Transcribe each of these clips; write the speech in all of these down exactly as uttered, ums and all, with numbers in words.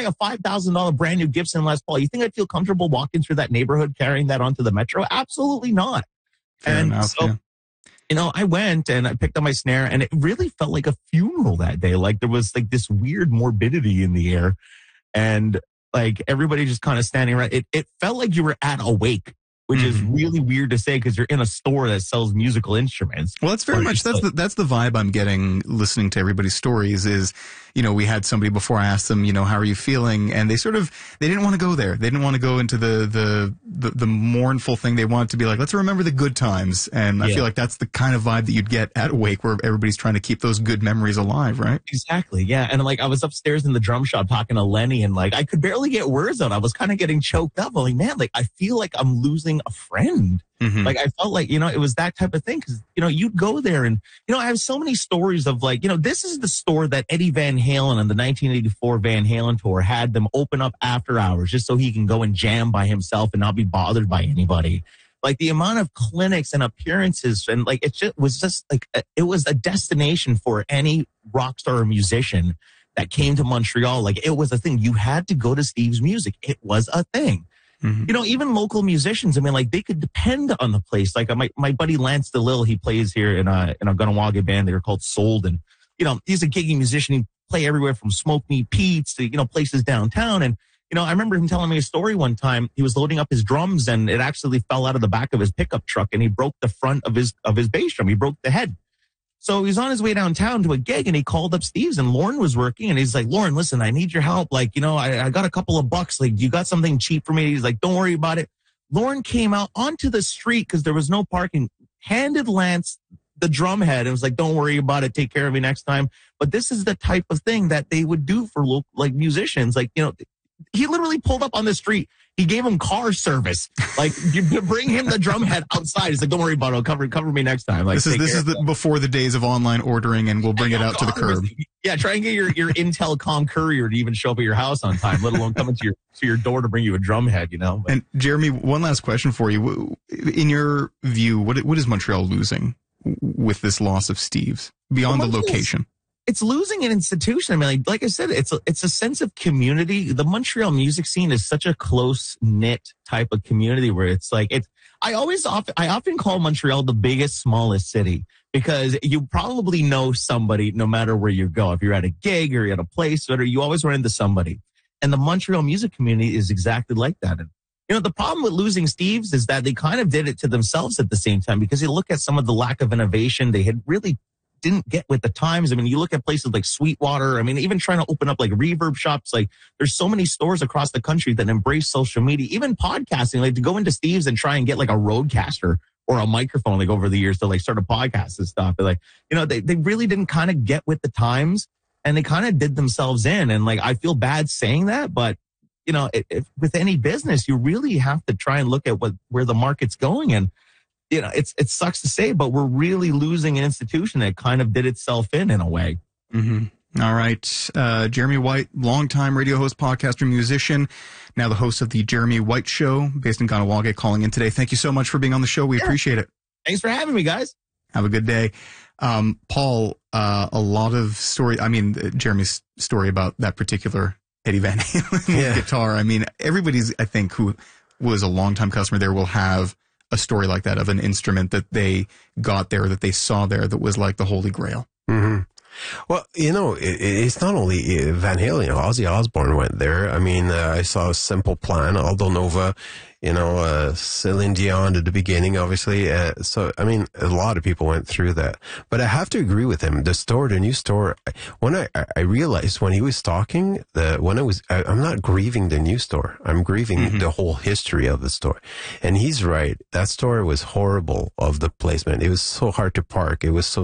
a five thousand dollars brand new Gibson Les Paul. You think I'd feel comfortable walking through that neighborhood carrying that onto the metro? Absolutely not. Fair and enough, so, yeah. you know, I went and I picked up my snare, and it really felt like a funeral that day. Like there was like this weird morbidity in the air, and like everybody just kind of standing around. It, it felt like you were at a wake, which mm-hmm. is really weird to say because you're in a store that sells musical instruments. Well, that's very much, that's the, that's the vibe I'm getting listening to everybody's stories is, you know, we had somebody before, I asked them, you know, how are you feeling? And they sort of, they didn't want to go there. They didn't want to go into the, the, the, the mournful thing. They wanted to be like, let's remember the good times. And I yeah. feel like that's the kind of vibe that you'd get at a wake where everybody's trying to keep those good memories alive, right? Exactly. Yeah. And like I was upstairs in the drum shop talking to Lenny, and like I could barely get words out. I was kind of getting choked up. I'm like, man, like I feel like I'm losing a friend. Mm-hmm. Like I felt like, you know, it was that type of thing because, you know, you'd go there and, you know, I have so many stories of like, you know, this is the store that Eddie Van Halen and the nineteen eighty-four Van Halen tour had them open up after hours just so he can go and jam by himself and not be bothered by anybody. Like the amount of clinics and appearances and like it just was just like, it was a destination for any rock star or musician that came to Montreal. Like it was a thing. You had to go to Steve's Music. It was a thing. Mm-hmm. You know, even local musicians, I mean, like, they could depend on the place. Like, my, my buddy Lance DeLille, he plays here in a, in a Gunawaga band. They're called Sold. And, you know, he's a gigging musician. He play everywhere from Smoke Meat Pete's to, you know, places downtown. And, you know, I remember him telling me a story one time. He was loading up his drums and it actually fell out of the back of his pickup truck and he broke the front of his, of his bass drum. He broke the head. So he's on his way downtown to a gig and he called up Steve's and Lauren was working and he's like, Lauren, listen, I need your help. Like, you know, I, I got a couple of bucks. Like, you got something cheap for me? He's like, don't worry about it. Lauren came out onto the street because there was no parking, handed Lance the drum head and was like, don't worry about it. Take care of me next time. But this is the type of thing that they would do for local, like musicians. Like, you know, he literally pulled up on the street. He gave him car service. Like, you, you bring him the drum head outside. He's like, don't worry about it. I'll cover, cover me next time. Like, this is, this is the, before the days of online ordering and we'll bring and it out to the curb. Yeah. Try and get your, your Intelcom courier to even show up at your house on time, let alone coming to your, to your door to bring you a drum head, you know? But, and Jeremy, one last question for you. In your view, what, what is Montreal losing with this loss of Steve's beyond well, the location? It's losing an institution. I mean, like, like I said, it's a, it's a sense of community. The Montreal music scene is such a close knit type of community where it's like, it's, I always often, I often call Montreal the biggest, smallest city because you probably know somebody no matter where you go. If you're at a gig or you're at a place, or you always run into somebody. And the Montreal music community is exactly like that. And, you know, the problem with losing Steve's is that they kind of did it to themselves at the same time because you look at some of the lack of innovation they had really didn't get with the times. I mean, you look at places like Sweetwater. I mean, even trying to open up like reverb shops, like there's so many stores across the country that embrace social media, even podcasting, like to go into Steve's and try and get like a Rodecaster or a microphone, like over the years to like start a podcast and stuff. But like, you know, they, they really didn't kind of get with the times and they kind of did themselves in. And like, I feel bad saying that, but you know, if, if, with any business, you really have to try and look at what, where the market's going. And, you know, it's, it sucks to say, but we're really losing an institution that kind of did itself in, in a way. Mm-hmm. All right. Uh, Jeremy White, longtime radio host, podcaster, musician, now the host of the Jeremy White Show based in Gunawaga, calling in today. Thank you so much for being on the show. We yeah. appreciate it. Thanks for having me, guys. Have a good day. Um, Paul, uh, a lot of story, I mean, Jeremy's story about that particular Eddie Van Halen yeah. guitar. I mean, everybody's, I think, who was a longtime customer there will have a story like that of an instrument that they got there, that they saw there, that was like the Holy Grail. Mm-hmm. Well, you know, it, it's not only Van Halen. Ozzy Osbourne went there. I mean, uh, I saw Simple Plan, Aldo Nova, you know, uh, Celine Dion at the beginning, obviously. Uh, so, I mean, a lot of people went through that. But I have to agree with him. The store, the new store, when I, I realized when he was talking, the, when I was, I, I'm not grieving the new store. I'm grieving mm-hmm. the whole history of the store. And he's right. That store was horrible of the placement. It was so hard to park. It was so,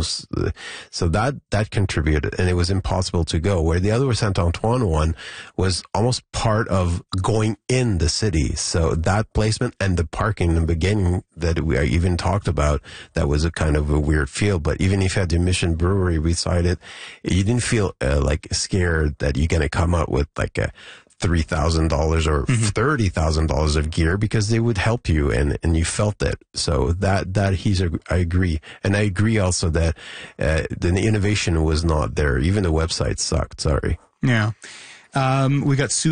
so that, that contributed and it was impossible to go. Where the other Saint Antoine one was almost part of going in the city. So that placement and the parking in the beginning that we even talked about, that was a kind of a weird feel. But even if you had the Mission Brewery beside it, you didn't feel uh, like scared that you're going to come out with like a three thousand dollars or mm-hmm. thirty thousand dollars of gear because they would help you and, and you felt it. So that, that he's, a, I agree. And I agree also that uh, the innovation was not there. Even the website sucked. Sorry. Yeah. Um, we got Sue